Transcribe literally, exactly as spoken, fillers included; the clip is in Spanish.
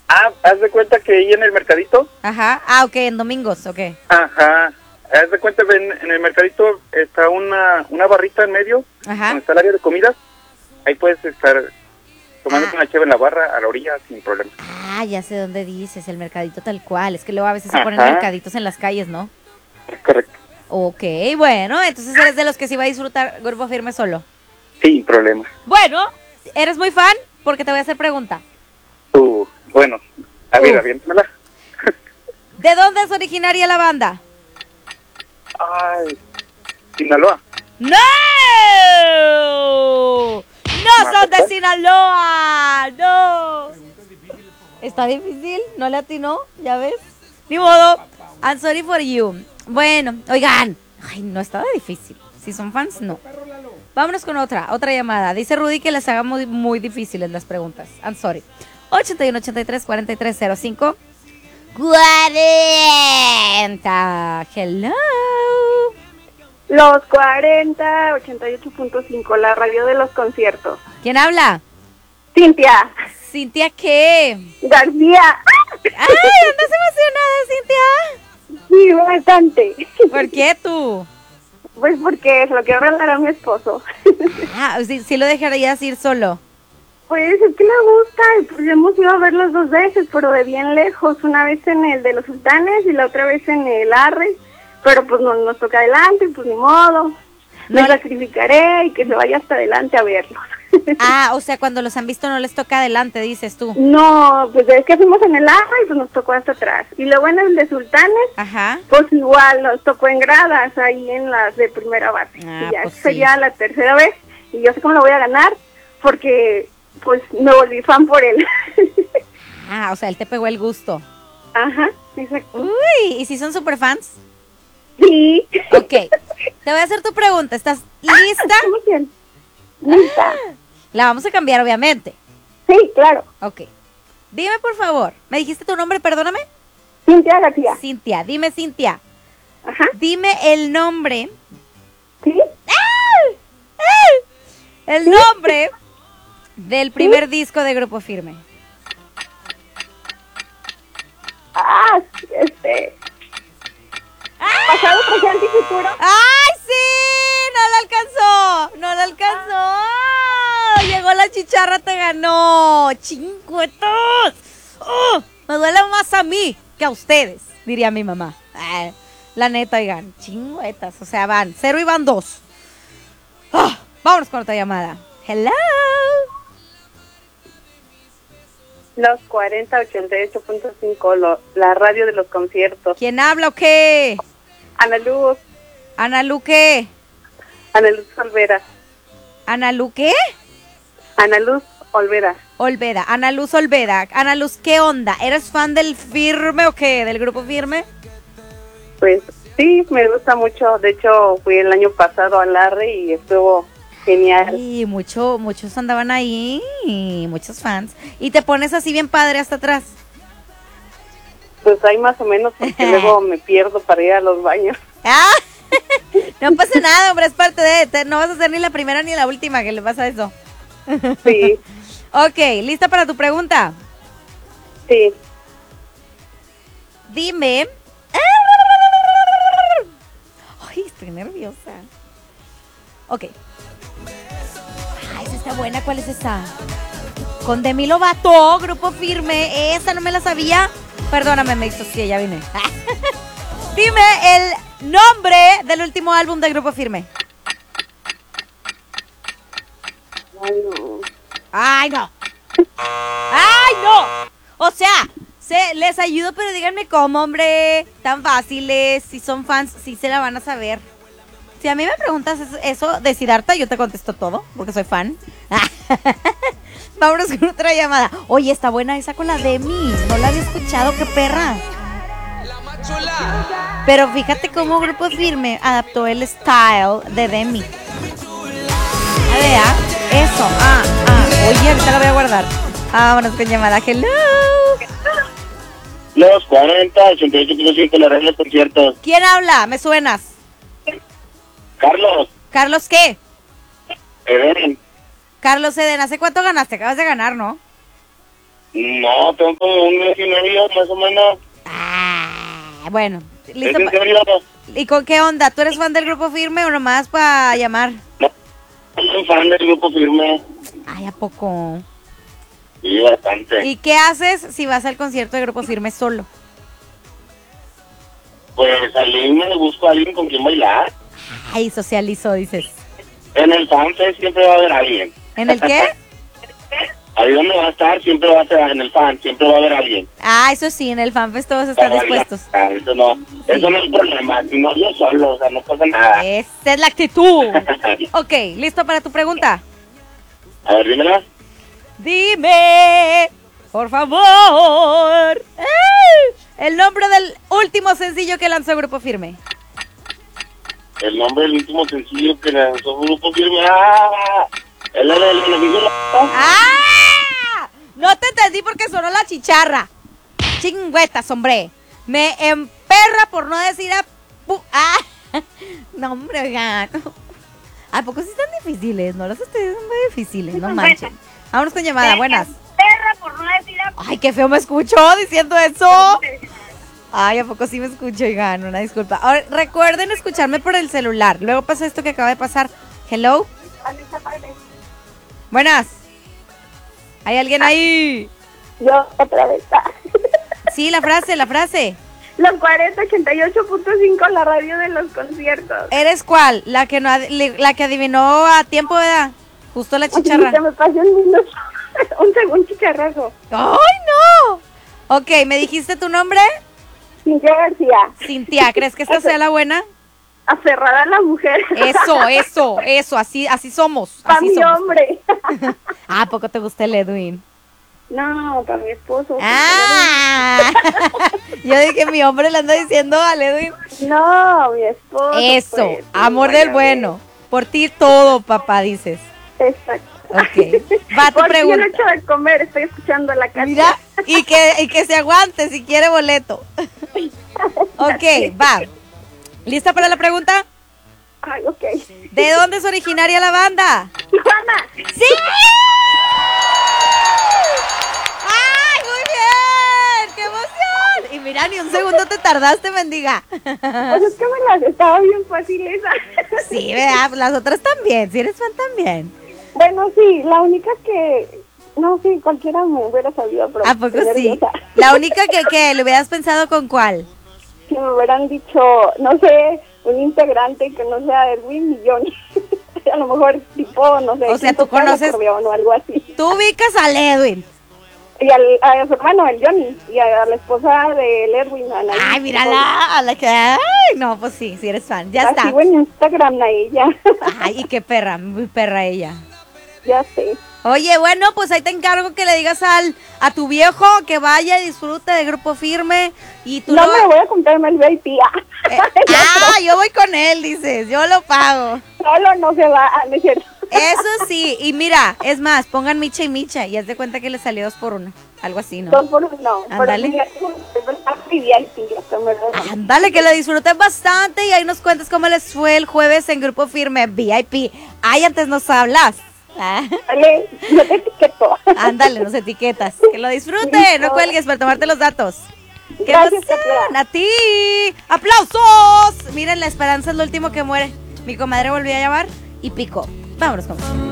Ah, haz de cuenta que ahí en el mercadito. Ajá. Ah, ok, en domingos, ok. Ajá. Haz de cuenta que en, en el mercadito está una, una barrita en medio. Ajá. Donde está el área de comidas. Ahí puedes estar tomándote Ah. una cheve en la barra a la orilla sin problema. Ah, ya sé dónde dices, el mercadito tal cual. Es que luego a veces se Ajá. ponen mercaditos en las calles, ¿no? Es correcto. Ok, bueno, entonces eres de los que sí va a disfrutar Grupo Firme solo. Sin problema. Bueno, ¿eres muy fan? Porque te voy a hacer pregunta. Uh, bueno, a ver, Uh. aviéntamela. ¿De dónde es originaria la banda? Ay, Sinaloa. ¡No! ¡No son de Sinaloa! ¡No! Está difícil, no le atinó, ya ves. Ni modo. I'm sorry for you. Bueno, oigan. Ay, no estaba difícil. Si son fans, no. Vámonos con otra, otra llamada. Dice Rudy que les haga muy, muy difíciles las preguntas. I'm sorry. ochenta y uno, ochenta y tres, cuarenta y tres, cero cinco. cuarenta. Hello. Los cuarenta, ochenta y ocho punto cinco, la radio de los conciertos. ¿Quién habla? Cintia. ¿Cintia qué? García. ¡Ay, andas emocionada, Cintia! Sí, bastante. ¿Por qué tú? Pues porque es lo que hablar a mi esposo. Ah, sí, sí lo dejarías ir solo. Pues es que le gusta, y pues hemos ido a verlos dos veces, pero de bien lejos. Una vez en el de los Sultanes y la otra vez en el Arre. Pero pues no nos toca adelante, pues ni modo. No Me le- sacrificaré y que se vaya hasta adelante a verlos. Ah, o sea, cuando los han visto no les toca adelante, dices tú. No, pues es que fuimos en el Arre y pues nos tocó hasta atrás. Y luego en el de Sultanes, Ajá. pues igual nos tocó en gradas, ahí en las de primera base. Ah, y ya pues sí. sería la tercera vez. Y yo sé cómo lo voy a ganar, porque pues me volví fan por él. Ah, o sea, él te pegó el gusto. Ajá, exacto. Uy, ¿y si son super fans? Sí. Ok, te voy a hacer tu pregunta. ¿Estás lista? Muy bien. Lista. La vamos a cambiar, obviamente. Sí, claro. Ok. Dime, por favor. ¿Me dijiste tu nombre? Perdóname. Cintia García. Cintia. Dime, Cintia. Ajá. Dime el nombre. ¿Sí? El nombre del primer disco de Grupo Firme. Ah, este... Pasado, presente y futuro. ¡Ay, sí! ¡No la alcanzó! ¡No la alcanzó! Llegó la chicharra, te ganó. ¡Chingüetos! ¡Oh! Me duele más a mí que a ustedes, diría mi mamá. Ay, la neta, oigan, chingüetas. O sea, van cero y van dos. Oh, vámonos con otra llamada. Hello. Los cuarenta, ochenta y ocho punto cinco, lo, la radio de los conciertos. ¿Quién habla o qué? Ana Luz, Ana Lu, ¿qué? Ana Luz Olvera. ¿Ana Lu, qué? Ana Luz Olvera. Olveda, Ana Luz Olveda. Ana Luz, ¿qué onda? ¿Eres fan del Firme o qué? ¿Del Grupo Firme? Pues sí, me gusta mucho. De hecho, fui el año pasado al Arre y estuvo genial. Y mucho, muchos andaban ahí, muchos fans. Y te pones así bien padre hasta atrás. Pues hay más o menos, porque luego me pierdo para ir a los baños. ¡Ah! No pasa nada, hombre, es parte de... te- no vas a ser ni la primera ni la última que le pasa eso. Sí, Ok, ¿lista para tu pregunta? sí. Dime... Ay, estoy nerviosa. Ok. Ay, esa está buena, ¿cuál es esa? Con Demi Lovato, Grupo Firme. Esa no me la sabía. Perdóname, me hizo que ya vine. Dime el nombre del último álbum de Grupo Firme. Ay, no. ¡Ay, no! ¡Ay, no! O sea, se, les ayudo, pero díganme cómo, hombre. Tan fáciles. Si son fans, sí se la van a saber. Si a mí me preguntas eso, eso de Siddhartha, yo te contesto todo, porque soy fan. Vámonos con otra llamada. Oye, está buena esa con la Demi. No la había escuchado, qué perra. Pero fíjate cómo Grupo Firme adaptó el style de Demi. A ver, ¿ah? Eso, ah, ah. Oye, ahorita la voy a guardar. Ah, vámonos con llamada. Hello. Los cuarenta, ochenta y ocho punto cinco, la radio de los conciertos. ¿Quién habla? ¿Me suenas? Carlos, ¿Carlos qué? Eden, Carlos Eden, ¿hace cuánto ganaste? Acabas de ganar, ¿no? No, tengo como un mes y medio, más o menos. Ah, bueno, listo. ¿Es en pa- serio? ¿Y con qué onda? ¿Tú eres fan del Grupo Firme o nomás para llamar? No, soy fan del Grupo Firme. Ay, ¿a poco? Sí, bastante. ¿Y qué haces si vas al concierto de Grupo Firme solo? Pues salí, me busco a alguien con quien bailar. Ay, socializo, dices. En el fanfest siempre va a haber alguien. ¿En el qué? Ahí donde va a estar, siempre va a ser en el fan, siempre va a haber alguien. Ah, eso sí, en el fanfest todos están Para bailar. dispuestos. Ah, Eso no, eso no es problema, si no yo solo, o sea, no pasa nada. Esa es la actitud. Ok, ¿listo para tu pregunta? A ver, dímela. Dime, por favor, ¡ay! El nombre del último sencillo que lanzó Grupo Firme. El nombre del último sencillo que lanzó Grupo Firme. ¡Ah! El del beneficio. ¡Ah! No te entendí porque sonó la chicharra. Chingüetas, hombre. Me emperra por no decir a... pu- ¡Ah! No, hombre, oigan. ¿A poco sí están difíciles? No, los estoy diciendo muy difíciles, no manchen. Vámonos con llamada, buenas. Perra, por no decir a... Ay, qué feo me escuchó diciendo eso. Ay, ¿a poco sí me escucho? Oigan, una disculpa. Ahora, recuerden escucharme por el celular. Luego pasa esto que acaba de pasar. Hello. Buenas. ¿Hay alguien ahí? Yo otra vez. Sí, la frase, la frase. Los cuarenta ochenta y ocho punto cinco, la radio de los conciertos. ¿Eres cuál? La que no ad- li- la que adivinó a tiempo, ¿verdad? Justo la chicharra. Se me pasó un minuto. Un segundo chicharrazo. ¡Ay, no! Ok, ¿me dijiste tu nombre? Cintia García. Cintia, ¿crees que esta sea la buena? Aferrada a la mujer. Eso, eso, eso, así, así somos. Para Así mi somos. hombre. Ah, ¿a poco te gusta el Edwin? No, para mi esposo. Ah, yo dije, mi hombre le anda diciendo al Edwin. No, mi esposo. Eso, pues, amor sí, del vaya bueno. Por ti todo, papá, dices. bien. Exacto. Ok, va tu Porque yo no pregunta. he hecho de comer, estoy escuchando la canción. Mira, y que, y que se aguante si quiere boleto. Ok, va. ¿Lista para la pregunta? Ay, ok. ¿De dónde es originaria la banda? Tijuana. ¡Sí! ¡Ay, muy bien! ¡Qué emoción! Y mira, ni un segundo te tardaste, mendiga. Pues es que me las estaba bien fácil esa. Sí, ¿verdad? Las otras también. Si eres fan también. Bueno, sí, la única que... No, sí, cualquiera me hubiera sabido. Pero ¿A poco estoy sí? nerviosa. La única que, que le hubieras pensado con cuál. Si me hubieran dicho, no sé, un integrante que no sea Edwin y Johnny. A lo mejor tipo, no sé. O sea, quien tú toca el conoces- acordeón o algo así. Tú ubicas al Edwin. Y al, a su hermano, el Johnny. Y a la esposa del Edwin. A Anaí. Ay, mírala. A la que... Ay, no, pues sí, si eres fan. Ya La está. sigo en Instagram a ella. Ay, y qué perra, muy perra ella. Ya sé. Oye, bueno, pues ahí te encargo que le digas al a tu viejo que vaya y disfrute de Grupo Firme y tú No lo- me voy a comprarme el V I P. Eh, ah, yo voy con él, dices, yo lo pago. Solo no se va, ah, no es cierto. Eso sí, y mira, es más, pongan Micha y Micha y haz de cuenta que le salió dos por uno, algo así, ¿no? Dos por uno. Ándale. Pero es V I P, hasta me lo- Ándale, que lo disfruten bastante y ahí nos cuentas cómo les fue el jueves en Grupo Firme V I P. Ay, antes nos hablas. Ah, Dale, yo te etiqueto. ándale, nos etiquetas. Que lo disfruten, no cuelgues para tomarte los datos. ¡Qué Gracias, emoción! Tatiana. ¡A ti! ¡Aplausos! Miren, la esperanza es lo último que muere. Mi comadre volvió a llamar y picó. Vámonos con